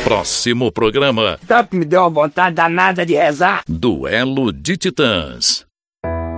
Próximo programa. Tanto me deu uma vontade danada de rezar. Duelo de Titãs.